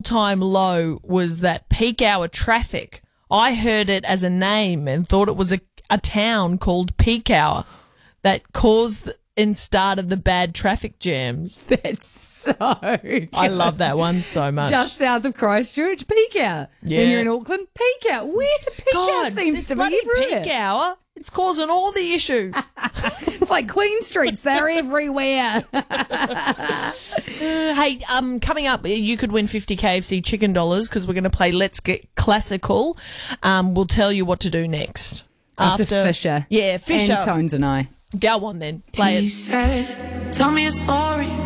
all-time low was that peak hour traffic. I heard it as a name and thought it was a town called Peak Hour that caused and started the bad traffic jams. That's so good. I love that one so much. Just south of Christchurch, peak hour. Yeah. And you're in Auckland, peak hour. Where the peak hour seems this to be bloody everywhere. peak hour, it's causing all the issues. It's like Queen Streets. They're everywhere. Hey, coming up, you could win 50 KFC chicken dollars because we're going to play Let's Get Classical. We'll tell you what to do next. After Fisher. Yeah, Fisher. And Tones and I. Go on then. Play it. He said, tell me a story.